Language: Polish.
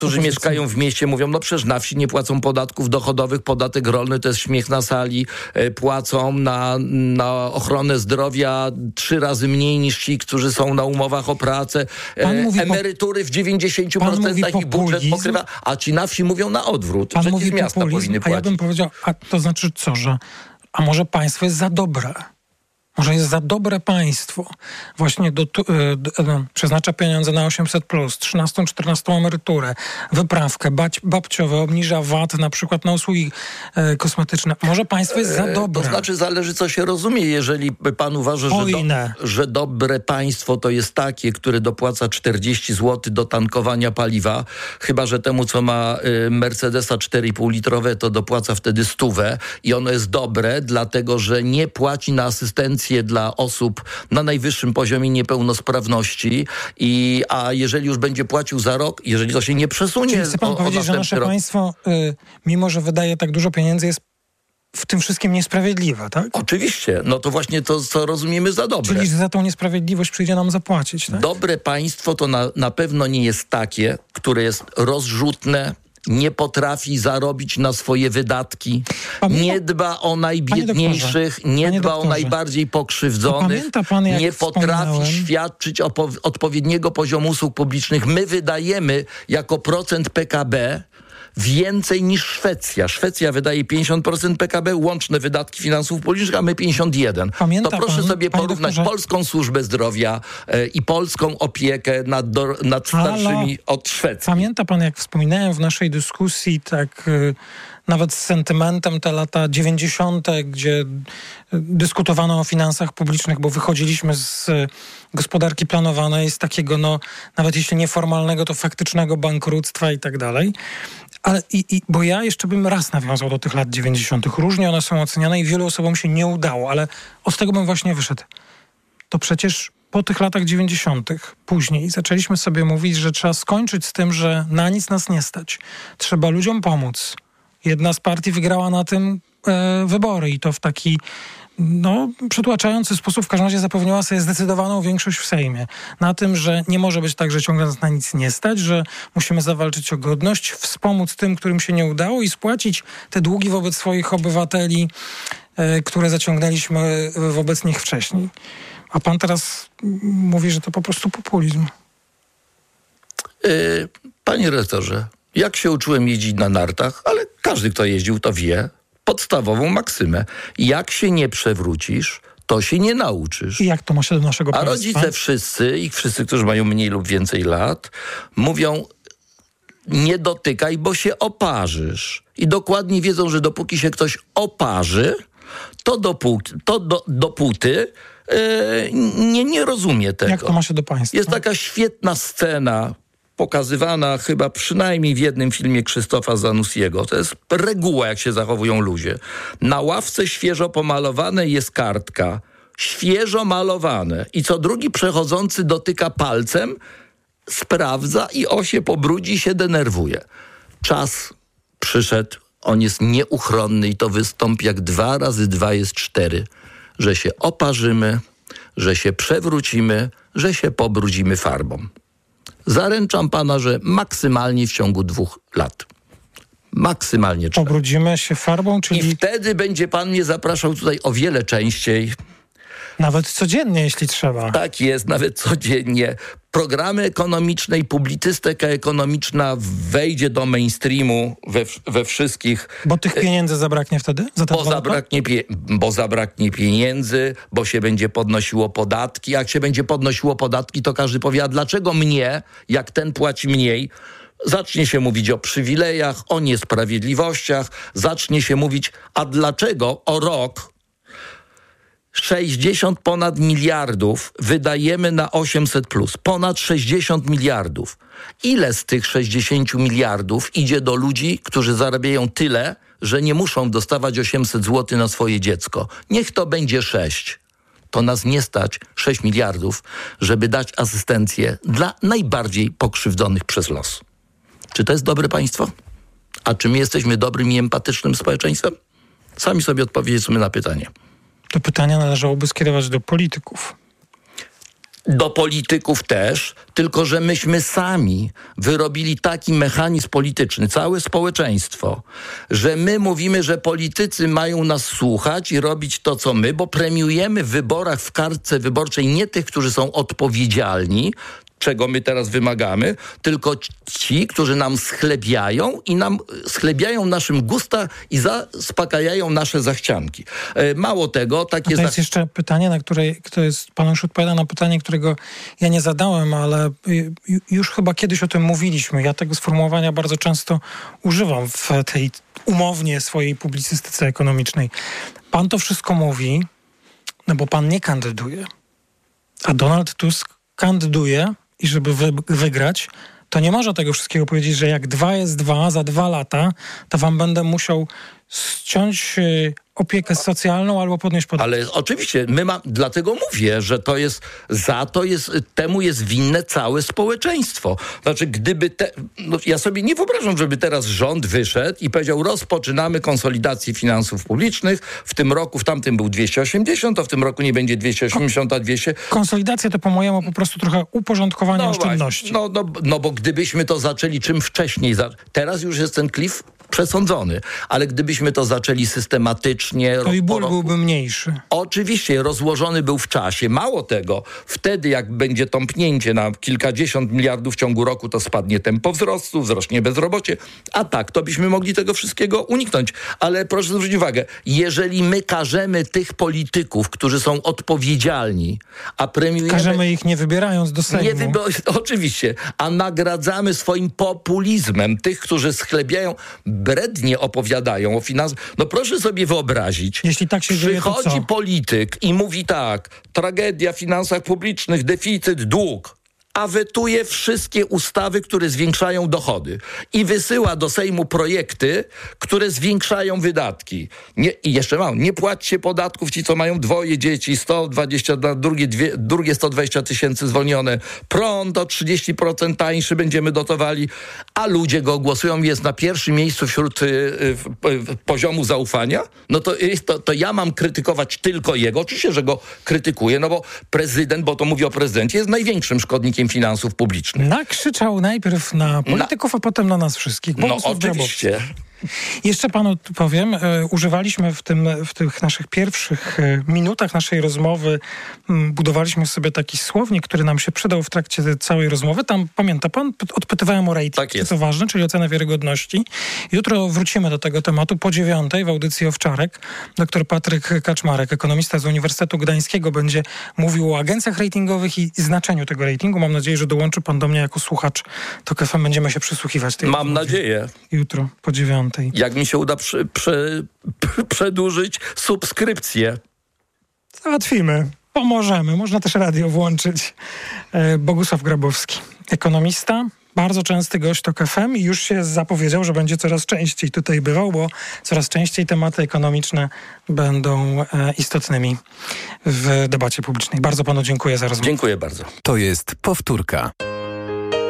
którzy mieszkają w mieście, mówią, no przecież na wsi nie płacą podatków dochodowych, podatek rolny to jest śmiech na sali, płacą na ochronę zdrowia 3 razy mniej niż ci, którzy są na umowach o pracę, emerytury w 90% ich budżet pokrywa, a ci na wsi mówią na odwrót, że ci z miasta powinny płacić. A ja bym powiedział, a to znaczy co, że a może państwo jest za dobre? Może jest za dobre państwo. Właśnie przeznacza pieniądze na 800+, 13, 14 emeryturę, wyprawkę, babciowe, obniża VAT na przykład na usługi kosmetyczne. Może państwo jest za dobre. To znaczy zależy, co się rozumie. Jeżeli pan uważa, że dobre państwo to jest takie, które dopłaca 40 zł do tankowania paliwa, chyba że temu, co ma Mercedesa 4,5 litrowe, to dopłaca wtedy 100 i ono jest dobre, dlatego że nie płaci na asystencję dla osób na najwyższym poziomie niepełnosprawności, a jeżeli już będzie płacił za rok, jeżeli to się nie przesunie... Czyli chce pan powiedzieć, że nasze państwo, mimo że wydaje tak dużo pieniędzy, jest w tym wszystkim niesprawiedliwe, tak? Oczywiście. No to właśnie to, co rozumiemy za dobre. Czyli za tą niesprawiedliwość przyjdzie nam zapłacić, tak? Dobre państwo to na pewno nie jest takie, które jest rozrzutne, nie potrafi zarobić na swoje wydatki, nie dba o najbiedniejszych, nie dba o najbardziej pokrzywdzonych, nie potrafi świadczyć odpowiedniego poziomu usług publicznych. My wydajemy jako procent PKB więcej niż Szwecja. Szwecja wydaje 50% PKB, łączne wydatki finansów publicznych, a my 51%. To proszę sobie porównać polską służbę zdrowia i polską opiekę nad starszymi od Szwecji. Pamięta pan, jak wspominałem w naszej dyskusji, tak nawet z sentymentem te lata 90., gdzie dyskutowano o finansach publicznych, bo wychodziliśmy z gospodarki planowanej, z takiego, nawet jeśli nieformalnego, to faktycznego bankructwa i tak dalej. Ale bo ja jeszcze bym raz nawiązał do tych lat 90. Różnie one są oceniane i wielu osobom się nie udało, ale od tego bym właśnie wyszedł. To przecież po tych latach 90. później zaczęliśmy sobie mówić, że trzeba skończyć z tym, że na nic nas nie stać. Trzeba ludziom pomóc. Jedna z partii wygrała na tym wybory i to w taki przytłaczający sposób w każdym razie zapewniła sobie zdecydowaną większość w Sejmie. Na tym, że nie może być tak, że ciągle nas na nic nie stać, że musimy zawalczyć o godność, wspomóc tym, którym się nie udało i spłacić te długi wobec swoich obywateli, które zaciągnęliśmy wobec nich wcześniej. A pan teraz mówi, że to po prostu populizm. Panie redaktorze, jak się uczyłem jeździć na nartach, ale każdy, kto jeździł, to wie, podstawową maksymę. Jak się nie przewrócisz, to się nie nauczysz. I jak to ma się do naszego państwa? A rodzice wszyscy, którzy mają mniej lub więcej lat, mówią, nie dotykaj, bo się oparzysz. I dokładnie wiedzą, że dopóki się ktoś oparzy, to dopóty nie rozumie tego. Jak to ma się do państwa? Jest taka świetna scena, pokazywana chyba przynajmniej w jednym filmie Krzysztofa Zanussiego. To jest reguła, jak się zachowują ludzie. Na ławce świeżo pomalowanej jest kartka. Świeżo malowane. I co drugi przechodzący dotyka palcem, sprawdza i się pobrudzi, się denerwuje. Czas przyszedł, on jest nieuchronny i to wystąpi jak 2 razy 2 jest 4. Że się oparzymy, że się przewrócimy, że się pobrudzimy farbą. Zaręczam pana, że maksymalnie w ciągu 2 lat. Maksymalnie 3. Pobrudzimy się farbą, czyli... I wtedy będzie pan mnie zapraszał tutaj o wiele częściej. Nawet codziennie, jeśli trzeba. Tak jest, nawet codziennie. Programy ekonomiczne i publicystyka ekonomiczna wejdzie do mainstreamu we wszystkich... Bo tych pieniędzy zabraknie wtedy? Bo zabraknie pieniędzy, bo się będzie podnosiło podatki. Jak się będzie podnosiło podatki, to każdy powie, a dlaczego mnie, jak ten płaci mniej? Zacznie się mówić o przywilejach, o niesprawiedliwościach. Zacznie się mówić, a dlaczego o rok 60 ponad miliardów wydajemy na 800+. Ponad 60 miliardów. Ile z tych 60 miliardów idzie do ludzi, którzy zarabiają tyle, że nie muszą dostawać 800 zł na swoje dziecko? Niech to będzie 6. To nas nie stać 6 miliardów, żeby dać asystencję dla najbardziej pokrzywdzonych przez los. Czy to jest dobre państwo? A czy my jesteśmy dobrym i empatycznym społeczeństwem? Sami sobie odpowiedzmy na pytanie. To pytania należałoby skierować do polityków. Do polityków też, tylko że myśmy sami wyrobili taki mechanizm polityczny, całe społeczeństwo, że my mówimy, że politycy mają nas słuchać i robić to, co my, bo premiujemy w wyborach w kartce wyborczej nie tych, którzy są odpowiedzialni, czego my teraz wymagamy, tylko ci, którzy nam schlebiają naszym gusta i zaspokajają nasze zachcianki. Mało tego, takie... To jest jeszcze pytanie, pan już odpowiada na pytanie, którego ja nie zadałem, ale już chyba kiedyś o tym mówiliśmy. Ja tego sformułowania bardzo często używam w tej umownie swojej publicystyce ekonomicznej. Pan to wszystko mówi, no bo pan nie kandyduje. A Donald Tusk kandyduje i żeby wygrać, to nie może tego wszystkiego powiedzieć, że jak 2 jest 2, za 2 lata, to wam będę musiał ściąć opiekę socjalną albo podnieść podatki. Ale oczywiście, dlatego mówię, że temu jest winne całe społeczeństwo. Znaczy, ja sobie nie wyobrażam, żeby teraz rząd wyszedł i powiedział, rozpoczynamy konsolidację finansów publicznych, w tym roku, w tamtym był 280, a w tym roku nie będzie 280, a 200. Konsolidacja to po mojemu po prostu trochę uporządkowanie oszczędności. No bo gdybyśmy to zaczęli czym wcześniej, teraz już jest ten klif przesądzony, ale gdybyśmy to zaczęli systematycznie... To i ból byłby mniejszy. Oczywiście, rozłożony był w czasie. Mało tego, wtedy jak będzie tąpnięcie na kilkadziesiąt miliardów w ciągu roku, to spadnie tempo wzrostu, wzrośnie bezrobocie, a tak, to byśmy mogli tego wszystkiego uniknąć. Ale proszę zwrócić uwagę, jeżeli my karzemy tych polityków, którzy są odpowiedzialni, a premiujemy... Karzemy ich nie wybierając do Sejmu. Oczywiście, a nagradzamy swoim populizmem tych, którzy schlebiają, brednie opowiadają o finansach. No proszę sobie wyobrazić, jeśli tak się dzieje, to co? Przychodzi polityk i mówi tak, tragedia w finansach publicznych, deficyt, dług, a wetuje wszystkie ustawy, które zwiększają dochody i wysyła do Sejmu projekty, które zwiększają wydatki. I jeszcze nie płaćcie podatków ci, co mają 2 dzieci, 120, drugie 120 tysięcy zwolnione, prąd o 30% tańszy będziemy dotowali, a ludzie go głosują, jest na pierwszym miejscu wśród poziomu zaufania, no to ja mam krytykować tylko jego. Oczywiście, że go krytykuję, no bo prezydent, bo to mówię o prezydencie, jest największym szkodnikiem finansów publicznych. Nakrzyczał najpierw na polityków, a potem na nas wszystkich. Oczywiście. Jeszcze panu powiem, używaliśmy w tych naszych pierwszych minutach naszej rozmowy, budowaliśmy sobie taki słownik, który nam się przydał w trakcie całej rozmowy. Tam, pamięta pan, odpytywałem o rating, tak jest. co ważne, czyli ocenę wiarygodności. Jutro wrócimy do tego tematu po 9:00 w audycji Owczarek. Dr Patryk Kaczmarek, ekonomista z Uniwersytetu Gdańskiego, będzie mówił o agencjach ratingowych i znaczeniu tego ratingu. Mam nadzieję, że dołączy pan do mnie jako słuchacz TOK FM. Będziemy się przysłuchiwać tej rozmowie. Mam nadzieję. Jutro po 9:00. Jak mi się uda przedłużyć subskrypcję. Załatwimy. Pomożemy. Można też radio włączyć. Bogusław Grabowski, ekonomista, bardzo częsty gość TOK FM i już się zapowiedział, że będzie coraz częściej tutaj bywał, bo coraz częściej tematy ekonomiczne będą istotnymi w debacie publicznej. Bardzo panu dziękuję za rozmowę. Dziękuję bardzo. To jest powtórka.